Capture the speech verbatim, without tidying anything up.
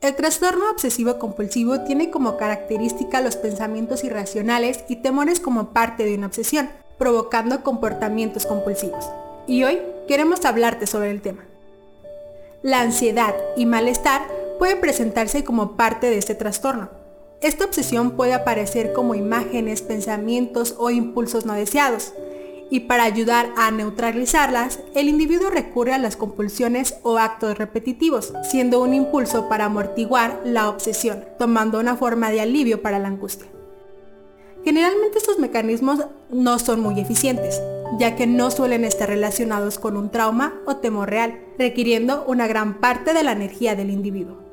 El trastorno obsesivo-compulsivo tiene como característica los pensamientos irracionales y temores como parte de una obsesión, provocando comportamientos compulsivos. Y hoy queremos hablarte sobre el tema. La ansiedad y malestar pueden presentarse como parte de este trastorno. Esta obsesión puede aparecer como imágenes, pensamientos o impulsos no deseados. Y para ayudar a neutralizarlas, el individuo recurre a las compulsiones o actos repetitivos, siendo un impulso para amortiguar la obsesión, tomando una forma de alivio para la angustia. Generalmente estos mecanismos no son muy eficientes, ya que no suelen estar relacionados con un trauma o temor real, requiriendo una gran parte de la energía del individuo.